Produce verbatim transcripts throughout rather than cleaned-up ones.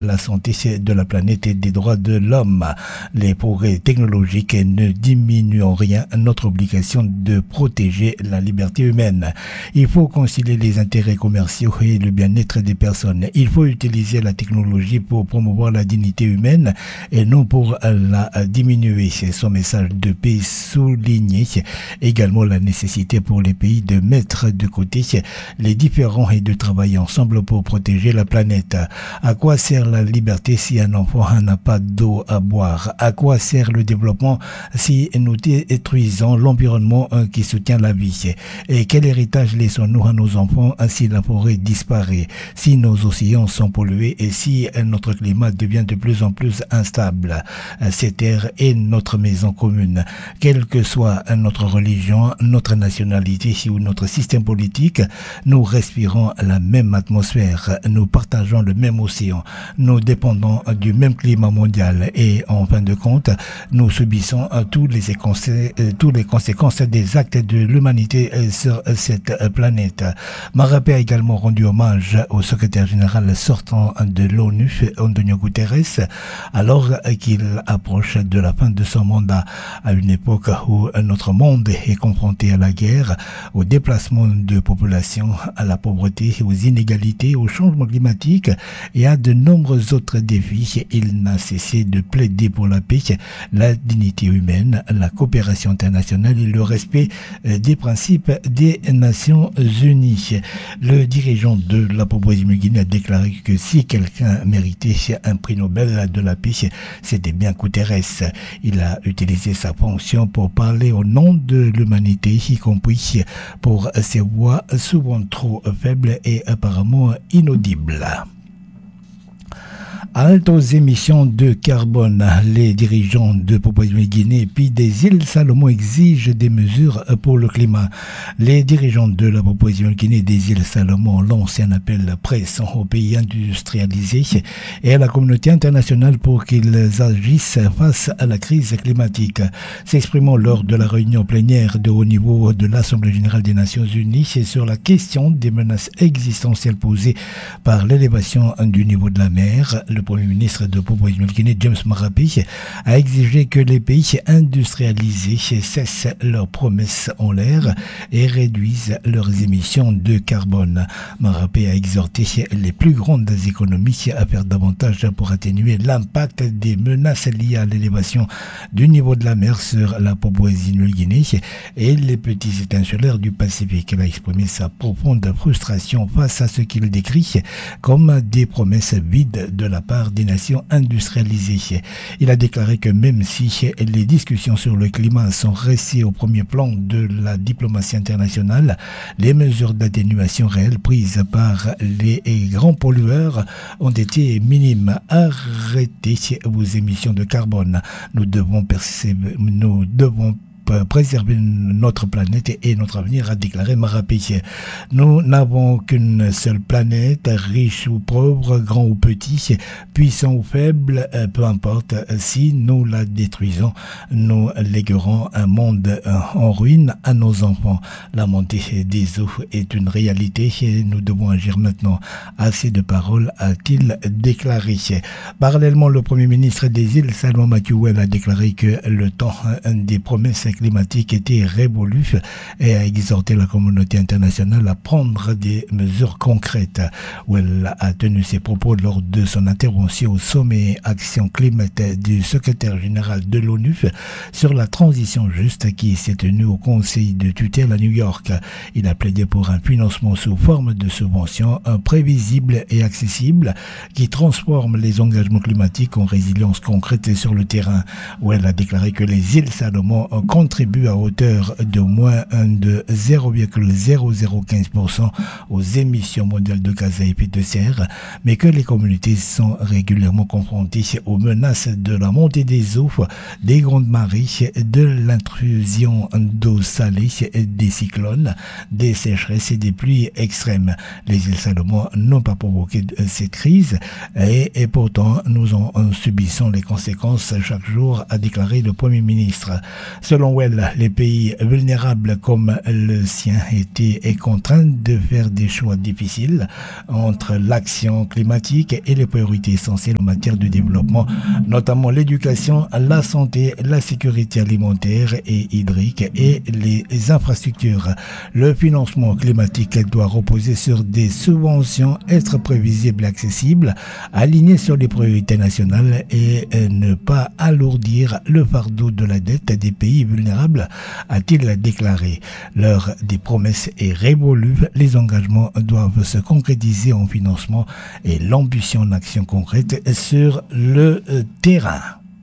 la santé de la planète et des droits de l'homme. Les progrès technologiques ne diminuent en rien notre obligation de protéger la liberté humaine. Il faut concilier les intérêts commerciaux et le bien-être des personnes. Il faut utiliser la technologie pour promouvoir la dignité humaine et non pour la diminuer. C'est son message de paix souligné également la nécessité pour les pays de mettre de côté les différends et de travailler ensemble pour protéger la planète. À quoi sert la liberté si un enfant n'a pas d'eau à boire? À quoi sert le développement si nous détruisons l'environnement qui soutient la vie? Et quel héritage laissons-nous à nos enfants si la forêt disparaît, si nos océans sont pollués et si notre climat devient de plus en plus instable? Cette terre est notre maison commune. Quelle que soit notre religion, notre nationalité ou notre système politique, nous respirons la même atmosphère, nous partageons le même océan. Nous dépendons du même climat mondial et en fin de compte, nous subissons tous les, tous les conséquences des actes de l'humanité sur cette planète. Marapé a également rendu hommage au secrétaire général sortant de l'ONU, Antonio Guterres, alors qu'il approche de la fin de son mandat, à une époque où notre monde est confronté à la guerre, au déplacement de population, à la pauvreté, aux inégalités, au changement climatique et à de nombreux autres défis. Il n'a cessé de plaider pour la paix, la dignité humaine, la coopération internationale et le respect des principes des Nations Unies. Le dirigeant de la Papouasie-Nouvelle-Guinée a déclaré que si quelqu'un méritait un prix Nobel de la paix, c'était bien Guterres. Il a utilisé sa fonction pour parler au nom de l'humanité, y compris pour ses voix souvent trop faibles et apparemment inaudibles. Halte aux émissions de carbone. Les dirigeants de Papouasie-Nouvelle-Guinée puis des îles Salomon exigent des mesures pour le climat. Les dirigeants de la Papouasie-Nouvelle-Guinée et des îles Salomon lancent un appel pressant aux pays industrialisés et à la communauté internationale pour qu'ils agissent face à la crise climatique. S'exprimant lors de la réunion plénière de haut niveau de l'Assemblée générale des Nations Unies sur la question des menaces existentielles posées par l'élévation du niveau de la mer, le Premier ministre de Papouasie-Nouvelle-Guinée, James Marape, a exigé que les pays industrialisés cessent leurs promesses en l'air et réduisent leurs émissions de carbone. Marape a exhorté les plus grandes économies à faire davantage pour atténuer l'impact des menaces liées à l'élévation du niveau de la mer sur la Papouasie-Nouvelle-Guinée et les petits États insulaires du Pacifique. Il a exprimé sa profonde frustration face à ce qu'il décrit comme des promesses vides de la part des nations industrialisées. Il a déclaré que même si les discussions sur le climat sont restées au premier plan de la diplomatie internationale, les mesures d'atténuation réelles prises par les grands pollueurs ont été minimes. Arrêtez vos émissions de carbone. Nous devons persévérer, nous devons préserver notre planète et notre avenir, a déclaré Marape. Nous n'avons qu'une seule planète, riche ou pauvre, grand ou petit, puissant ou faible, peu importe. Si nous la détruisons, nous léguerons un monde en ruine à nos enfants. La montée des eaux est une réalité et nous devons agir maintenant. Assez de paroles, a-t-il déclaré. Parallèlement, le Premier ministre des îles, Salomon Makiwel, a déclaré que le temps des promesses climatique était révolue et a exhorté la communauté internationale à prendre des mesures concrètes. Où elle a tenu ses propos lors de son intervention au sommet Action Climat du secrétaire général de l'ONU sur la transition juste qui s'est tenu au Conseil de tutelle à New York. Il a plaidé pour un financement sous forme de subventions prévisible et accessible qui transforme les engagements climatiques en résilience concrète sur le terrain. Où elle a déclaré que les îles Salomon contribue à hauteur de moins de zéro virgule zéro zéro quinze pour cent aux émissions mondiales de gaz à effet de serre, mais que les communautés sont régulièrement confrontées aux menaces de la montée des eaux, des grandes marées, de l'intrusion d'eau salée, des cyclones, des sécheresses et des pluies extrêmes. Les îles Salomon n'ont pas provoqué cette crise et, et pourtant nous en subissons les conséquences chaque jour, a déclaré le Premier ministre. Selon Powell, les pays vulnérables comme le sien étaient contraints de faire des choix difficiles entre l'action climatique et les priorités essentielles en matière de développement, notamment l'éducation, la santé, la sécurité alimentaire et hydrique et les infrastructures. Le financement climatique doit reposer sur des subventions, être prévisible et accessible, aligné sur les priorités nationales et ne pas alourdir le fardeau de la dette des pays vulnérables, a-t-il déclaré. L'heure des promesses est révolue. Les engagements doivent se concrétiser en financement et l'ambition en action concrète sur le terrain.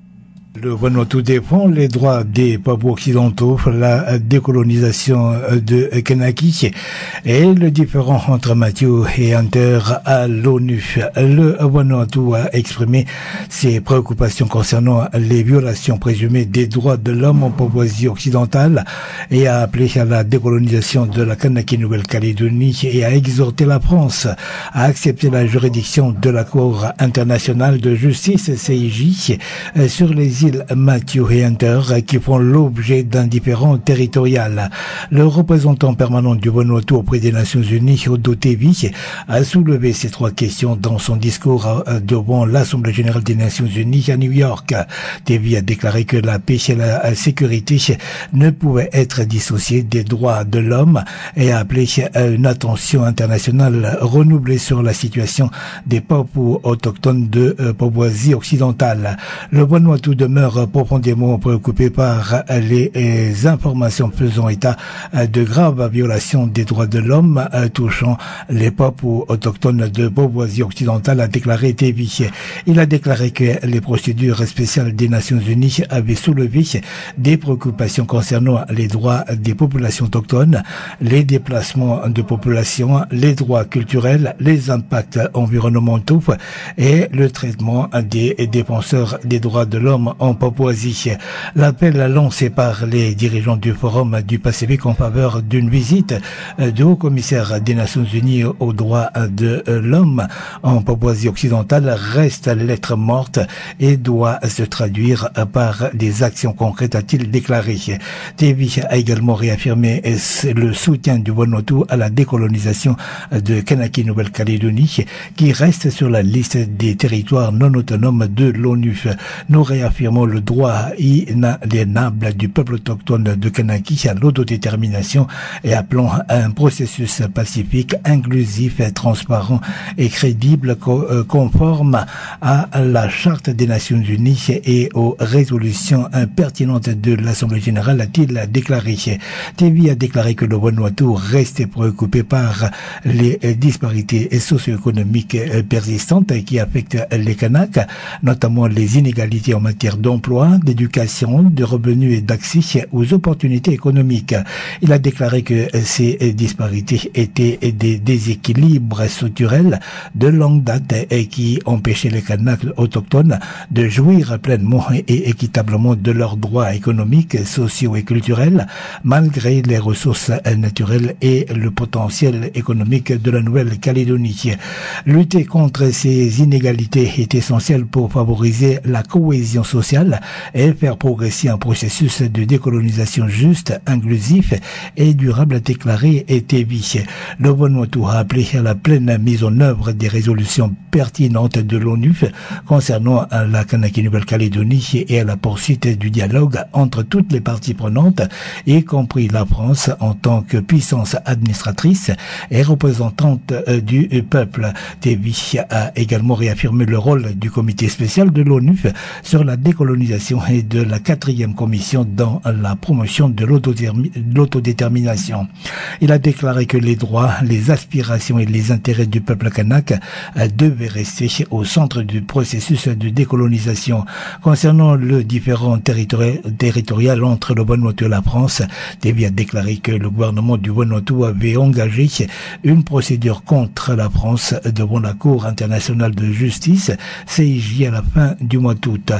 Le Vanuatu défend les droits des Papous occidentaux, la décolonisation de Kanaki et le différend entre Matthew et Hunter à l'ONU. Le Vanuatu a exprimé ses préoccupations concernant les violations présumées des droits de l'homme en Papouasie occidentale et a appelé à la décolonisation de la Kanaki Nouvelle-Calédonie et a exhorté la France à accepter la juridiction de la Cour internationale de justice C I J sur les îles Matthew et Hunter qui font l'objet d'un différend territorial. Le représentant permanent du Vanuatu auprès des Nations Unies, Odo Tevi, a soulevé ces trois questions dans son discours devant l'Assemblée générale des Nations Unies à New York. Tevi a déclaré que la paix et la sécurité ne pouvaient être dissociées des droits de l'homme et a appelé à une attention internationale renouvelée sur la situation des Papous autochtones de Papouasie occidentale. Le Vanuatu demeure profondément préoccupé par les informations faisant état de graves violations des droits de l'homme touchant les Papous autochtones de Papouasie occidentale, a déclaré Tevi. Il a déclaré que les procédures spéciales des Nations Unies avaient soulevé des préoccupations concernant les droits des populations autochtones, les déplacements de population, les droits culturels, les impacts environnementaux et le traitement des défenseurs des droits de l'homme en Papouasie. L'appel lancé par les dirigeants du Forum du Pacifique en faveur d'une visite du haut-commissaire des Nations Unies aux droits de l'homme en Papouasie occidentale reste lettre morte et doit se traduire par des actions concrètes, a-t-il déclaré. Tevi a également réaffirmé le soutien du Vanuatu à la décolonisation de Kanaki Nouvelle-Calédonie qui reste sur la liste des territoires non autonomes de l'ONU. Nous réaffirmons le droit inaliénable du peuple autochtone de Kanaki à l'autodétermination et appelons à un processus pacifique, inclusif, transparent et crédible conforme à la Charte des Nations Unies et aux résolutions pertinentes de l'Assemblée générale, a-t-il déclaré. Tevi a déclaré que le Vanuatu reste préoccupé par les disparités socio-économiques persistantes qui affectent les Kanaks, notamment les inégalités en matière d'emploi, d'éducation, de revenus et d'accès aux opportunités économiques. Il a déclaré que ces disparités étaient des déséquilibres structurels de longue date et qui empêchaient les Kanaks autochtones de jouir pleinement et équitablement de leurs droits économiques, sociaux et culturels, malgré les ressources naturelles et le potentiel économique de la Nouvelle-Calédonie. Lutter contre ces inégalités est essentiel pour favoriser la cohésion sociale et faire progresser un processus de décolonisation juste, inclusif et durable, a déclaré Tevi. Le Vanuatu a appelé à la pleine mise en œuvre des résolutions pertinentes de l'ONU concernant la Kanaki Nouvelle-Calédonie et à la poursuite du dialogue entre toutes les parties prenantes, y compris la France en tant que puissance administratrice et représentante du peuple. Tevi a également réaffirmé le rôle du comité spécial de l'ONU sur la décolonisation et de la quatrième commission dans la promotion de l'autodétermination. Il a déclaré que les droits, les aspirations et les intérêts du peuple kanak devaient rester au centre du processus de décolonisation. Concernant le différend territori- territorial entre le Vanuatu et la France, Tevi a déclaré que le gouvernement du Vanuatu avait engagé une procédure contre la France devant la Cour internationale de justice C I J à la fin du mois d'août. La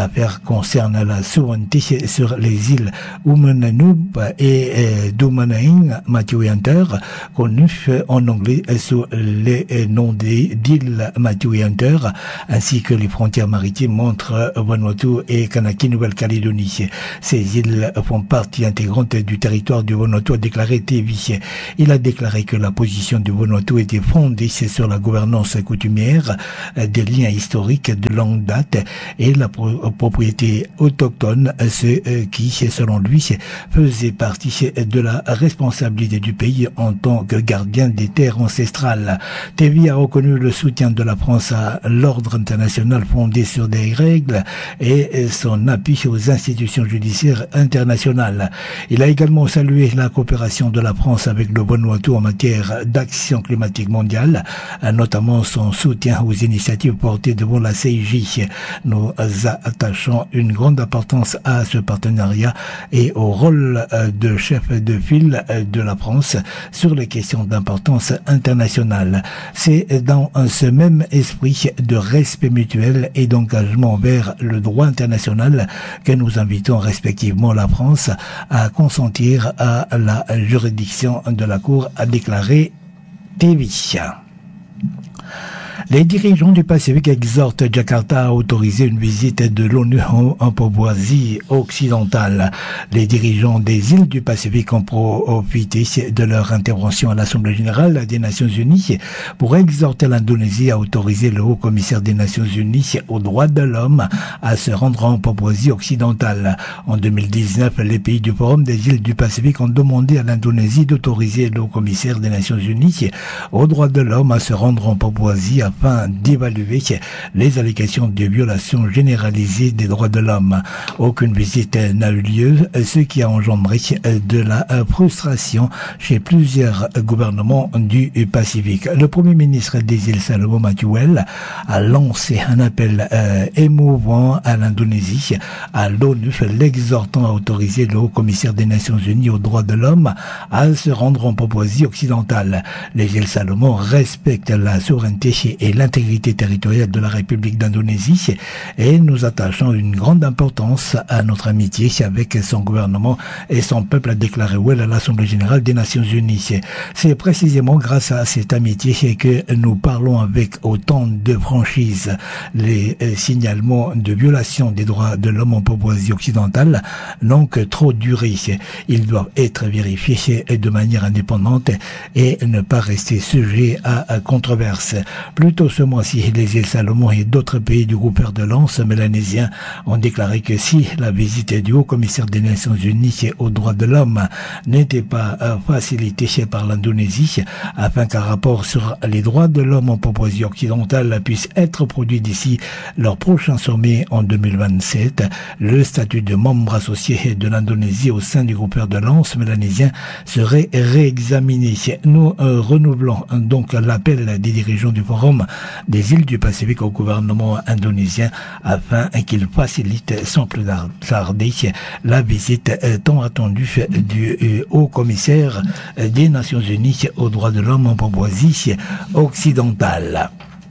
L'affaire concerne la souveraineté sur les îles Umananoub et d'Umanaing Matthew Hunter, connues en anglais sous les noms d'îles Matthew Hunter, ainsi que les frontières maritimes entre Vanuatu et Kanaki, Nouvelle-Calédonie. Ces îles font partie intégrante du territoire du Vanuatu, a déclaré Tevi. Il a déclaré que la position du Vanuatu était fondée sur la gouvernance coutumière, des liens historiques de longue date et la pro- propriété autochtone, ce qui, selon lui, faisait partie de la responsabilité du pays en tant que gardien des terres ancestrales. Tevi a reconnu le soutien de la France à l'ordre international fondé sur des règles et son appui aux institutions judiciaires internationales. Il a également salué la coopération de la France avec le Vanuatu en matière d'action climatique mondiale, notamment son soutien aux initiatives portées devant la C I J. Nous attachons une grande importance à ce partenariat et au rôle de chef de file de la France sur les questions d'importance internationale. C'est dans ce même esprit de respect mutuel et d'engagement vers le droit international que nous invitons respectivement la France à consentir à la juridiction de la Cour, a déclaré Tevi. Les dirigeants du Pacifique exhortent Jakarta à autoriser une visite de l'ONU en, en Papouasie occidentale. Les dirigeants des îles du Pacifique ont profité de leur intervention à l'Assemblée générale des Nations unies pour exhorter l'Indonésie à autoriser le haut-commissaire des Nations unies aux droits de l'homme à se rendre en Papouasie occidentale. En deux mille dix-neuf, les pays du Forum des îles du Pacifique ont demandé à l'Indonésie d'autoriser le haut-commissaire des Nations unies aux droits de l'homme à se rendre en Papouasie afin d'évaluer les allégations de violation généralisée des droits de l'homme. Aucune visite n'a eu lieu, ce qui a engendré de la frustration chez plusieurs gouvernements du Pacifique. Le Premier ministre des îles Salomon, Matthew Well, a lancé un appel euh, émouvant à l'Indonésie, à l'ONU, l'exhortant à autoriser le haut-commissaire des Nations unies aux droits de l'homme à se rendre en Papouasie occidentale. Les îles Salomon respectent la souveraineté et l'intégrité territoriale de la République d'Indonésie et nous attachons une grande importance à notre amitié avec son gouvernement et son peuple, a déclaré Well à l'Assemblée générale des Nations unies. C'est précisément grâce à cette amitié que nous parlons avec autant de franchise. Les signalements de violation des droits de l'homme en Papouasie occidentale n'ont que trop duré. Ils doivent être vérifiés de manière indépendante et ne pas rester sujets à controverse. Plus tôt ce mois-ci, les îles Salomon et d'autres pays du groupe Fer de Lance mélanésien ont déclaré que si la visite du haut-commissaire des Nations unies aux droits de l'homme n'était pas facilitée par l'Indonésie, afin qu'un rapport sur les droits de l'homme en Papouasie occidentale puisse être produit d'ici leur prochain sommet en deux mille vingt-sept, le statut de membre associé de l'Indonésie au sein du groupe Fer de Lance mélanésien serait réexaminé. Nous euh, renouvelons donc l'appel des dirigeants du Forum des îles du Pacifique au gouvernement indonésien afin qu'il facilite sans plus tarder la visite tant attendue du haut-commissaire des Nations unies aux droits de l'homme en Papouasie occidentale.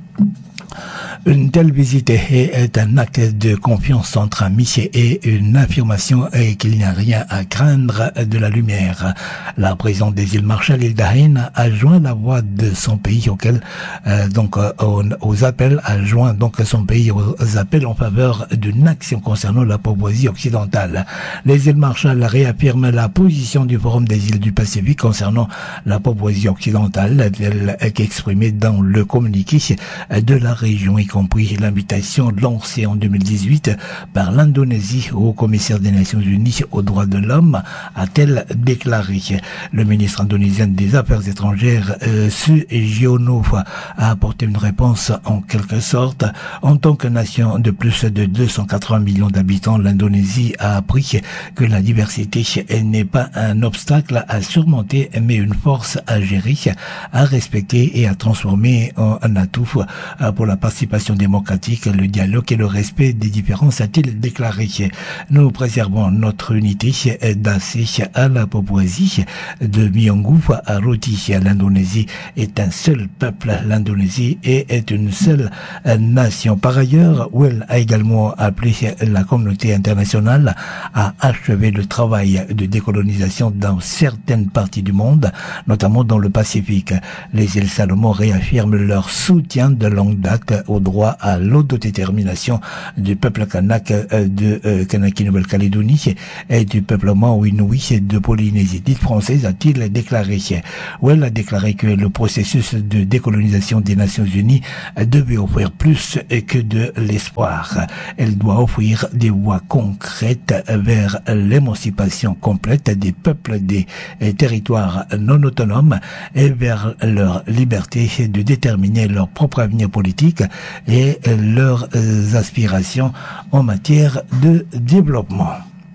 Une telle visite est un acte de confiance entre amis et une affirmation qu'il n'y a rien à craindre de la lumière. La présidente des îles Marshall, Hilda Heine, a joint la voix de son pays auquel, euh, donc, euh, aux, aux appels, a joint donc son pays aux appels en faveur d'une action concernant la Papouasie occidentale. Les îles Marshall réaffirment la position du Forum des îles du Pacifique concernant la Papouasie occidentale, telle qu'exprimée dans le communiqué de la région, y compris l'invitation lancée en deux mille dix-huit par l'Indonésie au commissaire des Nations unies aux droits de l'homme, a-t-elle déclaré. Le ministre indonésien des Affaires étrangères, euh, Sugiono, a apporté une réponse en quelque sorte. En tant que nation de plus de deux cent quatre-vingts millions d'habitants, l'Indonésie a appris que la diversité n'est pas un obstacle à surmonter, mais une force à gérer, à respecter et à transformer en un atout pour la participation transformation démocratique, le dialogue et le respect des différences, a-t-il déclaré. Nous préservons notre unité d'assez à la Papouasie de Myongou à Roti. L'Indonésie est un seul peuple. L'Indonésie est une seule nation. Par ailleurs, Well a également appelé la communauté internationale à achever le travail de décolonisation dans certaines parties du monde, notamment dans le Pacifique. Les îles Salomon réaffirment leur soutien de longue date au droit à l'autodétermination du peuple kanak de euh, Kanaki Nouvelle-Calédonie et du peuplement Inuit de Polynésie dite française, a-t-il déclaré. Well a déclaré que le processus de décolonisation des Nations Unies devait offrir plus que de l'espoir. Elle doit offrir des voies concrètes vers l'émancipation complète des peuples des territoires non autonomes et vers leur liberté de déterminer leur propre avenir politique et leurs aspirations en matière de développement.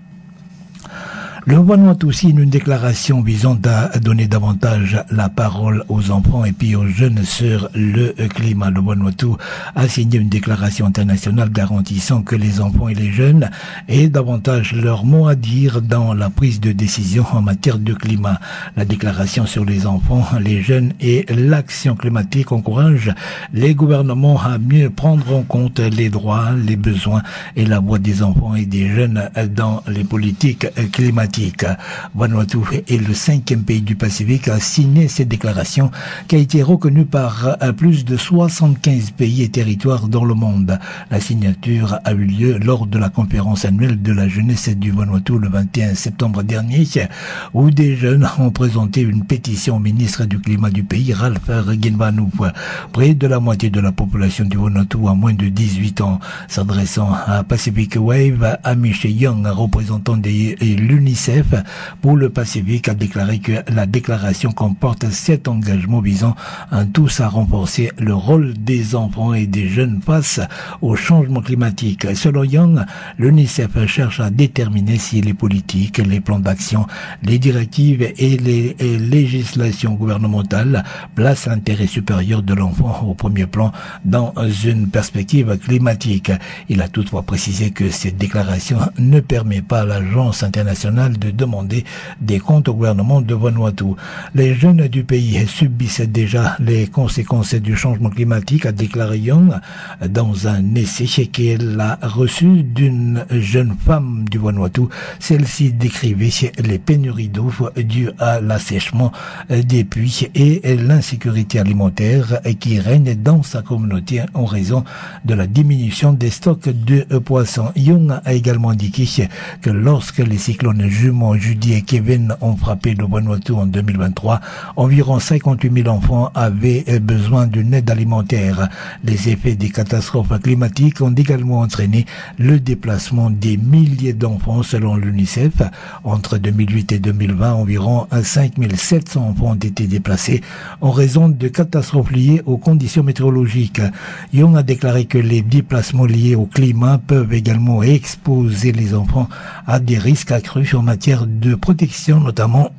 Le Vanuatu signe une déclaration visant à donner davantage la parole aux enfants et puis aux jeunes sur le climat. Le Vanuatu a signé une déclaration internationale garantissant que les enfants et les jeunes aient davantage leur mot à dire dans la prise de décision en matière de climat. La déclaration sur les enfants, les jeunes et l'action climatique encourage les gouvernements à mieux prendre en compte les droits, les besoins et la voix des enfants et des jeunes dans les politiques climatiques. Vanuatu est le cinquième pays du Pacifique à signer cette déclaration qui a été reconnue par plus de soixante-quinze pays et territoires dans le monde. La signature a eu lieu lors de la conférence annuelle de la jeunesse du Vanuatu le vingt et un septembre dernier, où des jeunes ont présenté une pétition au ministre du Climat du pays, Ralph Regenvanu. Près de la moitié de la population du Vanuatu a moins de dix-huit ans. S'adressant à Pacific Wave, Amish Young, représentant de l'UNICEF pour le Pacifique, a déclaré que la déclaration comporte sept engagements visant à tous à renforcer le rôle des enfants et des jeunes face au changement climatique. Selon Young, l'UNICEF cherche à déterminer si les politiques, les plans d'action, les directives et les et législations gouvernementales placent l'intérêt supérieur de l'enfant au premier plan dans une perspective climatique. Il a toutefois précisé que cette déclaration ne permet pas à l'Agence internationale de demander des comptes au gouvernement de Vanuatu. Les jeunes du pays subissent déjà les conséquences du changement climatique, a déclaré Young dans un essai qu'elle a reçu d'une jeune femme du Vanuatu. Celle-ci décrivait les pénuries d'eau dues à l'assèchement des puits et l'insécurité alimentaire qui règne dans sa communauté en raison de la diminution des stocks de poissons. Young a également indiqué que lorsque les cyclones jumeaux Judy et Kevin ont frappé le Vanuatu en deux mille vingt-trois, environ cinquante-huit mille enfants avaient besoin d'une aide alimentaire. Les effets des catastrophes climatiques ont également entraîné le déplacement des milliers d'enfants selon l'UNICEF. Entre deux mille huit et deux mille vingt, environ cinq mille sept cents enfants ont été déplacés en raison de catastrophes liées aux conditions météorologiques. Young a déclaré que les déplacements liés au climat peuvent également exposer les enfants à des risques accrus en matière de protection, notamment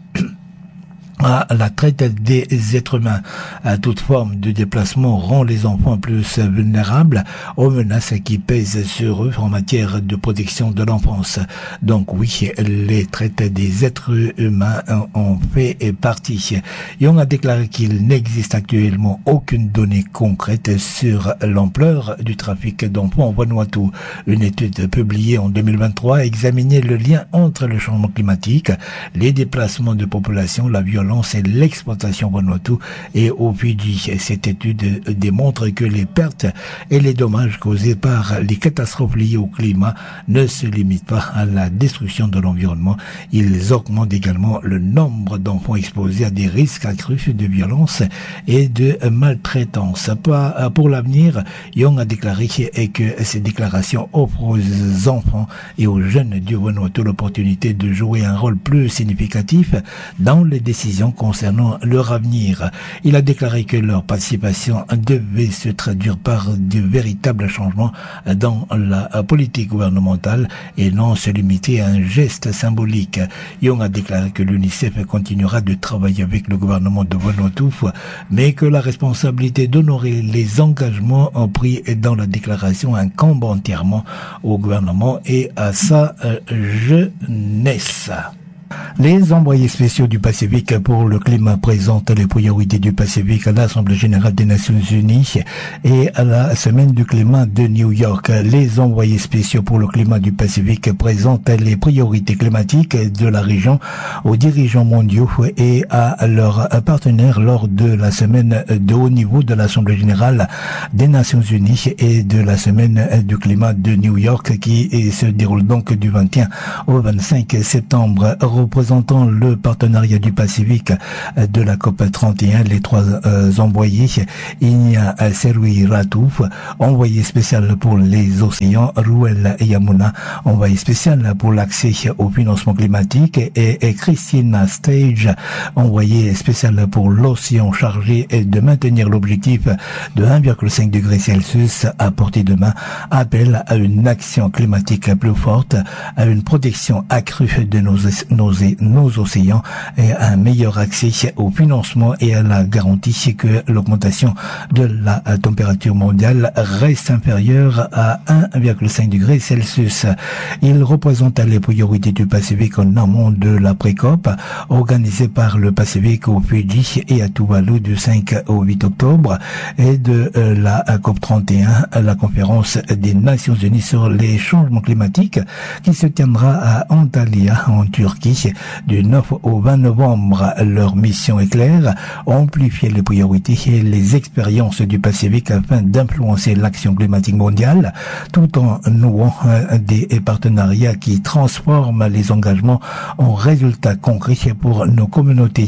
à la traite des êtres humains. À toute forme de déplacement rend les enfants plus vulnérables aux menaces qui pèsent sur eux en matière de protection de l'enfance. Donc oui, les traites des êtres humains en fait partie. Young a déclaré qu'il n'existe actuellement aucune donnée concrète sur l'ampleur du trafic d'enfants au Vanuatu. Une étude publiée en deux mille vingt-trois a examiné le lien entre le changement climatique, les déplacements de population, la violence et l'exploitation Vanuatu et au Fidji. Cette étude démontre que les pertes et les dommages causés par les catastrophes liées au climat ne se limitent pas à la destruction de l'environnement. Ils augmentent également le nombre d'enfants exposés à des risques accrus de violence et de maltraitance. Pour l'avenir, Young a déclaré que ces déclarations offrent aux enfants et aux jeunes du Vanuatu l'opportunité de jouer un rôle plus significatif dans les décisions décisions concernant leur avenir. Il a déclaré que leur participation devait se traduire par de véritables changements dans la politique gouvernementale et non se limiter à un geste symbolique. Young a déclaré que l'UNICEF continuera de travailler avec le gouvernement de Vanuatu, mais que la responsabilité d'honorer les engagements pris dans la déclaration incombe entièrement au gouvernement et à sa jeunesse. Les envoyés spéciaux du Pacifique pour le climat présentent les priorités du Pacifique à l'Assemblée générale des Nations unies et à la semaine du climat de New York. Les envoyés spéciaux pour le climat du Pacifique présentent les priorités climatiques de la région aux dirigeants mondiaux et à leurs partenaires lors de la semaine de haut niveau de l'Assemblée générale des Nations unies et de la semaine du climat de New York qui se déroule donc du vingt et un au vingt-cinq septembre. Représentant le partenariat du Pacifique de la COP trente et un, les trois euh, envoyés, il y a Serui Ratouf, envoyé spécial pour les océans, Ruel Yamuna, envoyé spécial pour l'accès au financement climatique, et, et Christina Stage, envoyé spécial pour l'océan, chargé de maintenir l'objectif de un virgule cinq degré Celsius à portée de main, appelle à une action climatique plus forte, à une protection accrue de nos Nos, nos océans et à un meilleur accès au financement et à la garantie que l'augmentation de la température mondiale reste inférieure à un virgule cinq degré Celsius. Il représente les priorités du Pacifique en amont de la pré-COP organisée par le Pacifique au Fidji et à Tuvalu du cinq au huit octobre et de la COP trente et un, la conférence des Nations Unies sur les changements climatiques qui se tiendra à Antalya en Turquie du neuf au vingt novembre. Leur mission est claire, amplifier les priorités et les expériences du Pacifique afin d'influencer l'action climatique mondiale tout en nouant des partenariats qui transforment les engagements en résultats concrets pour nos communautés.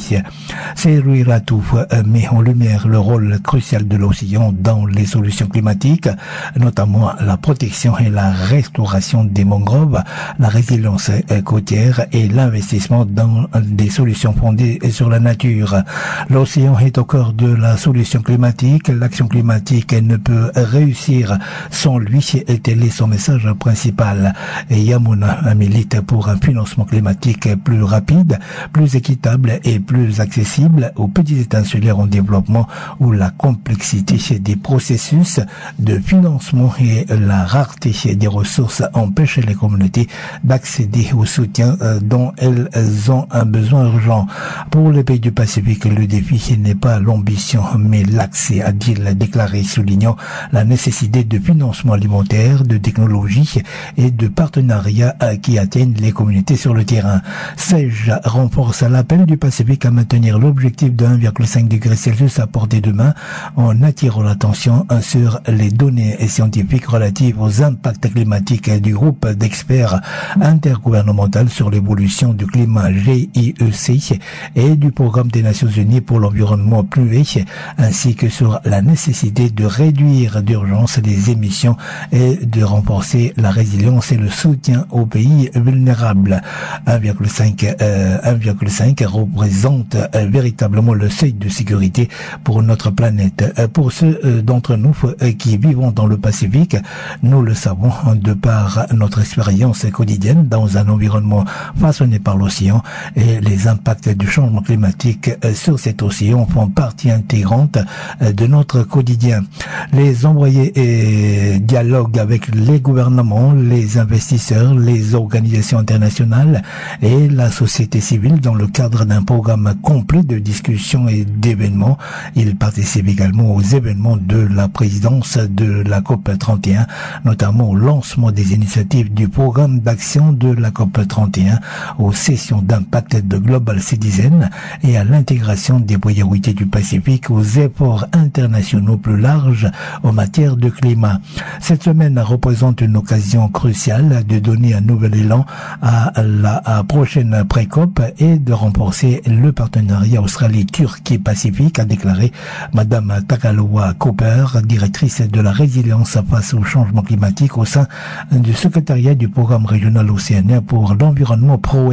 Serui Ratouf met en lumière le rôle crucial de l'océan dans les solutions climatiques, notamment la protection et la restauration des mangroves, la résilience côtière et l'investissement dans des solutions fondées sur la nature. L'océan est au cœur de la solution climatique. L'action climatique ne peut réussir sans lui, et tel est son message principal. Et Yamuna milite pour un financement climatique plus rapide, plus équitable et plus accessible aux petits États insulaires en développement où la complexité des processus de financement et la rareté des ressources empêchent les communautés d'accéder au soutien dont elles ont un besoin urgent. Pour les pays du Pacifique, le défi n'est pas l'ambition, mais l'accès, a-t-il déclaré, soulignant la nécessité de financement alimentaire, de technologie et de partenariats qui atteignent les communautés sur le terrain. Sage renforce l'appel du Pacifique à maintenir l'objectif de un virgule cinq degré Celsius à portée de main en attirant l'attention sur les données scientifiques relatives aux impacts climatiques du groupe d'experts intergouvernemental sur l'évolution du climat G I E C et du programme des Nations Unies pour l'environnement P L U E, ainsi que sur la nécessité de réduire d'urgence les émissions et de renforcer la résilience et le soutien aux pays vulnérables. un virgule cinq euh, un virgule cinq représente euh, véritablement le seuil de sécurité pour notre planète. Euh, pour ceux euh, d'entre nous euh, qui vivons dans le Pacifique, nous le savons de par notre expérience quotidienne dans un environnement façonné par l'océan, et les impacts du changement climatique euh, sur cet océan font partie intégrante euh, de notre quotidien. Les envoyés euh, dialoguent avec les gouvernements, les investisseurs, les organisations internationales et la société civile dans le cadre d'un programme complet de discussions et d'événements. Ils participent également aux événements de la présidence de la COP trente et un, notamment au lancement des initiatives du programme d'action de la COP trente et un, aux sessions d'impact de Global Citizen et à l'intégration des priorités du Pacifique aux efforts internationaux plus larges en matière de climat. Cette semaine représente une occasion cruciale de donner un nouvel élan à la à prochaine pré-COP et de renforcer le partenariat Australie-Turquie-Pacifique, a déclaré Madame Takaloa Cooper, directrice de la résilience face au changement climatique au sein du secrétariat du programme régional océanien pour l'environnement P R O E.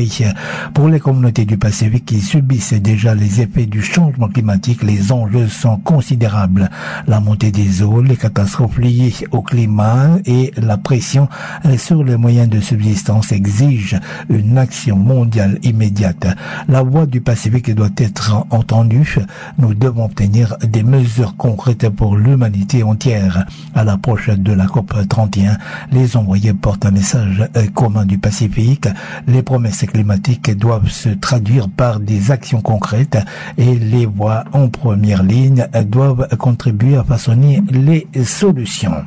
Pour les communautés du Pacifique qui subissent déjà les effets du changement climatique, les enjeux sont considérables. La montée des eaux, les catastrophes liées au climat et la pression sur les moyens de subsistance exigent une action mondiale immédiate. La voix du Pacifique doit être entendue. Nous devons obtenir des mesures concrètes pour l'humanité entière. À l'approche de la COP trente et un, les envoyés portent un message commun du Pacifique. Les promesses climatiques doivent se traduire par des actions concrètes et les voix en première ligne doivent contribuer à façonner les solutions.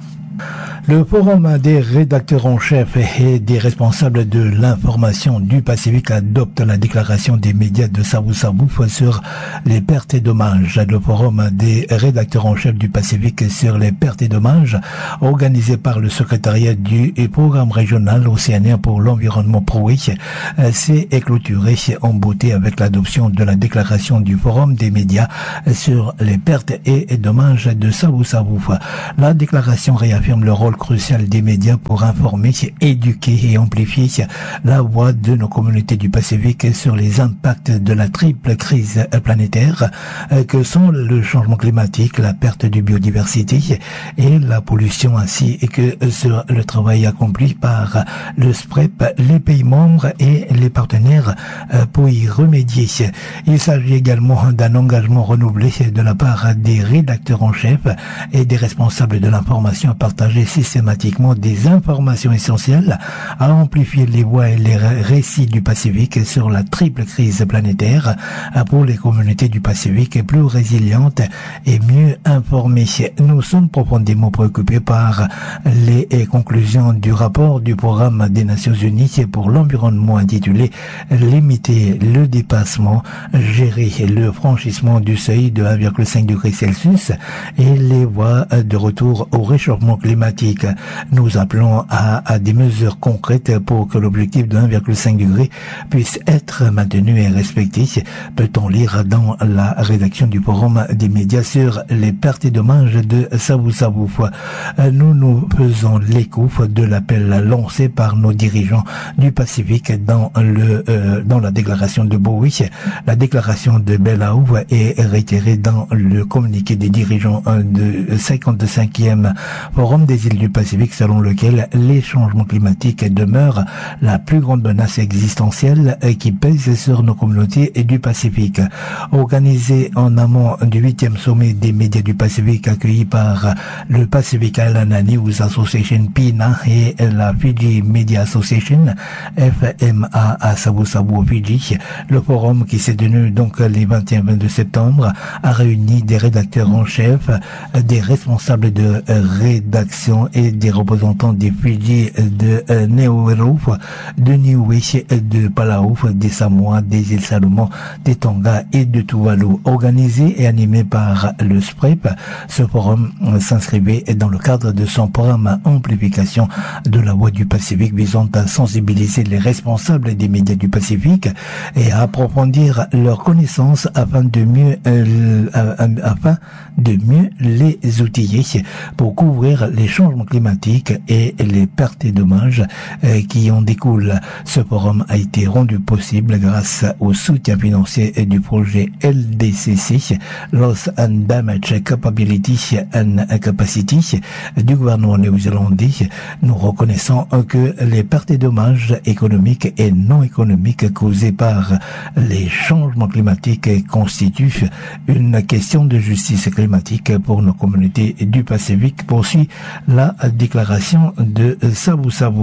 Le forum des rédacteurs en chef et des responsables de l'information du Pacifique adopte la déclaration des médias de Savu-Savu sur les pertes et dommages. Le forum des rédacteurs en chef du Pacifique sur les pertes et dommages, organisé par le secrétariat du programme régional océanien pour l'environnement P R O I, s'est clôturé en beauté avec l'adoption de la déclaration du forum des médias sur les pertes et dommages de Savu-Savu. La déclaration réaffirme le rôle crucial des médias pour informer, éduquer et amplifier la voix de nos communautés du Pacifique sur les impacts de la triple crise planétaire que sont le changement climatique, la perte de biodiversité et la pollution, ainsi que sur le travail accompli par le S P R E P, les pays membres et les partenaires pour y remédier. Il s'agit également d'un engagement renouvelé de la part des rédacteurs en chef et des responsables de l'information à partager systématiquement des informations essentielles, à amplifier les voix et les récits du Pacifique sur la triple crise planétaire pour les communautés du Pacifique plus résilientes et mieux informées. Nous sommes profondément préoccupés par les conclusions du rapport du programme des Nations Unies pour l'environnement intitulé « Limiter le dépassement, gérer le franchissement du seuil de un virgule cinq degré Celsius et les voies de retour au réchauffement climatique ». Nous appelons à, à des mesures concrètes pour que l'objectif de un virgule cinq degré puisse être maintenu et respecté. Peut-on lire dans la rédaction du forum des médias sur les pertes et dommages de Savu-Savu. Nous nous faisons l'écho de l'appel lancé par nos dirigeants du Pacifique dans le euh, dans la déclaration de Bowie. La déclaration de Belau est réitérée dans le communiqué des dirigeants de cinquante-cinquième forum des îles du Pacifique, selon lequel les changements climatiques demeurent la plus grande menace existentielle qui pèse sur nos communautés du Pacifique. Organisé en amont du huitième sommet des médias du Pacifique, accueilli par le Pacific Island News Association P I N A et la Fiji Media Association F M A à Savu-Savu au Fiji, le forum qui s'est tenu donc les vingt et un vingt-deux septembre a réuni des rédacteurs en chef, des responsables de rédaction et des représentants des Fidji, de euh, Nauru, de Niue, de Palau, des Samoa, des îles Salomon, des Tonga et de Tuvalu. Organisé et animé par le S P R E P, ce forum euh, s'inscrivait dans le cadre de son programme Amplification de la voix du Pacifique, visant à sensibiliser les responsables des médias du Pacifique et à approfondir leurs connaissances afin de mieux euh, afin de mieux les outiller pour couvrir les changements climatiques et les pertes et dommages euh, qui en découlent. Ce forum a été rendu possible grâce au soutien financier du projet L D C C, Loss and Damage Capability and Capacity, du gouvernement néo-zélandais. Nous reconnaissons que les pertes et dommages économiques et non économiques causés par les changements climatiques constituent une question de justice climatique pour nos communautés du Pacifique, poursuit la déclaration de Savu-Savu.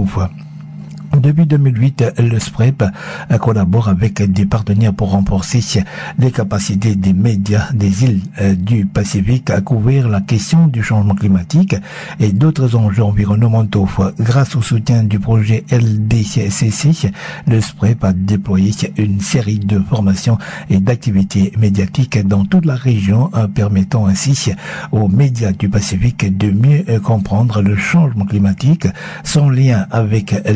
Depuis deux mille huit, le S P R E P collabore avec des partenaires pour renforcer les capacités des médias des îles du Pacifique à couvrir la question du changement climatique et d'autres enjeux environnementaux. Grâce au soutien du projet L D C C, le S P R E P a déployé une série de formations et d'activités médiatiques dans toute la région, permettant ainsi aux médias du Pacifique de mieux comprendre le changement climatique, son lien avec les pertes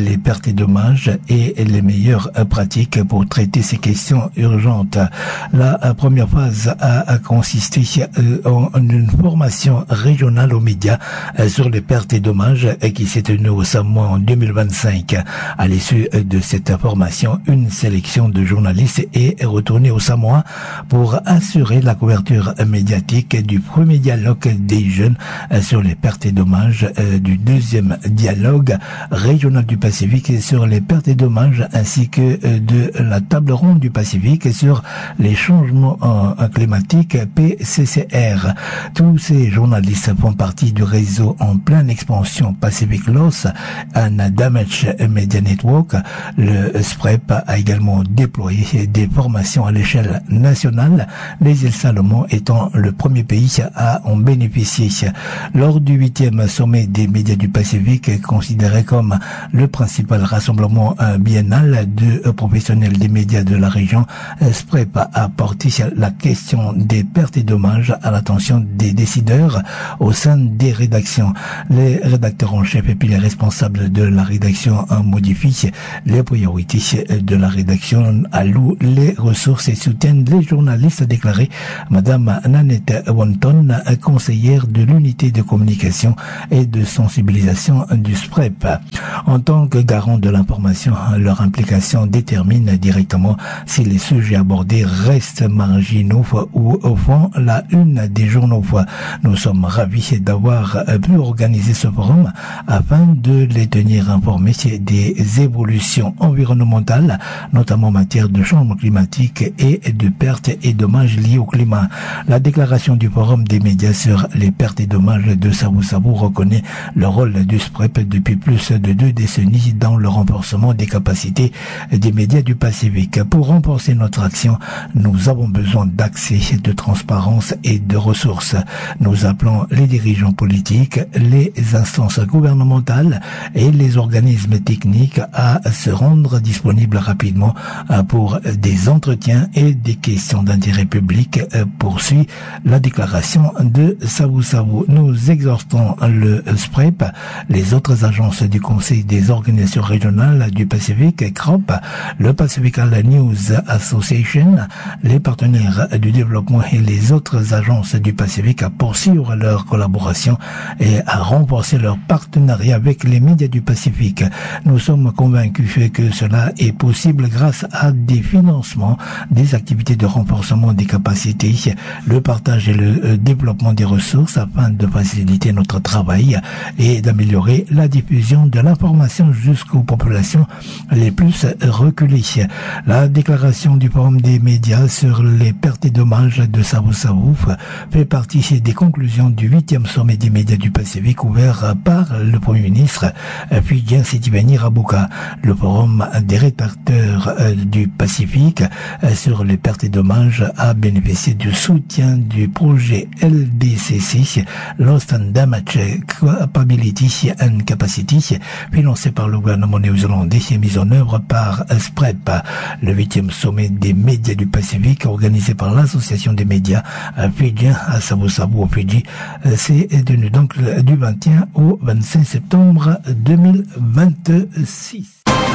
pertes et dommages et les meilleures pratiques pour traiter ces questions urgentes. La première phase a consisté en une formation régionale aux médias sur les pertes et dommages qui s'est tenue au Samoa en deux mille vingt-cinq. À l'issue de cette formation, une sélection de journalistes est retournée au Samoa pour assurer la couverture médiatique du premier dialogue des jeunes sur les pertes et dommages, du deuxième dialogue régional du Pacifique sur les pertes et dommages, ainsi que de la table ronde du Pacifique sur les changements climatiques P C C R. Tous ces journalistes font partie du réseau en pleine expansion Pacific Loss and Damage Media Network. Le S P R E P a également déployé des formations à l'échelle nationale, les îles Salomon étant le premier pays à en bénéficier. Lors du huitième sommet des médias du Pacifique, considéré comme le principal rassemblement biennal de professionnels des médias de la région, S P R E P a porté la question des pertes et dommages à l'attention des décideurs au sein des rédactions. Les rédacteurs en chef et puis les responsables de la rédaction modifient les priorités de la rédaction, allouent les ressources et soutiennent les journalistes, a déclaré Madame Nanette Wonton, conseillère de l'unité de communication et de sensibilisation du S P R E P. En tant que garant de l'information, leur implication détermine directement si les sujets abordés restent marginaux ou font la une des journaux. Nous sommes ravis d'avoir pu organiser ce forum afin de les tenir informés des évolutions environnementales, notamment en matière de changement climatique et de pertes et dommages liés au climat. La déclaration du forum des médias sur les pertes et dommages de Savu Savu reconnaît le rôle du S P R E P depuis plus de deux décennies dans le renforcement des capacités des médias du Pacifique. Pour renforcer notre action, nous avons besoin d'accès, de transparence et de ressources. Nous appelons les dirigeants politiques, les instances gouvernementales et les organismes techniques à se rendre disponibles rapidement pour des entretiens et des questions d'intérêt public, poursuit la déclaration de Savu Savu. Nous exhortons le S P R E P, les autres agences du Conseil des organisations régionales du Pacifique, C R O P, le Pacifical News Association, les partenaires du développement et les autres agences du Pacifique à poursuivre leur collaboration et à renforcer leur partenariat avec les médias du Pacifique. Nous sommes convaincus que cela est possible grâce à des financements, des activités de renforcement des capacités, le partage et le développement des ressources afin de faciliter notre travail et d'améliorer la diffusion de l'information jusqu'aux populations les plus reculées. La déclaration du forum des médias sur les pertes et dommages de Savu Savu fait partie des conclusions du huitième sommet des médias du Pacifique ouvert par le Premier ministre fidjien Sitiveni Rabuka. Le forum des rédacteurs du Pacifique sur les pertes et dommages a bénéficié du soutien du projet L D C C, Lost and Damage Capability and Capacity, financé par le gouvernement néo-zélandais et mis en œuvre par S P R E P. Le huitième sommet des médias du Pacifique, organisé par l'association des médias fidjiens à Savu Savu au Fidji, s'est tenu donc du vingt et un au vingt-cinq septembre deux mille vingt-six.